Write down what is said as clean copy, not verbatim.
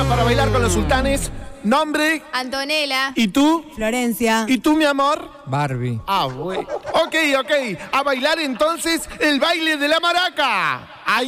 para bailar con los sultanes. Nombre. Antonella. ¿Y tú? Florencia. ¿Y tú, mi amor? Barbie. Ah, güey. Ok. A bailar entonces el baile de la maraca. Ahí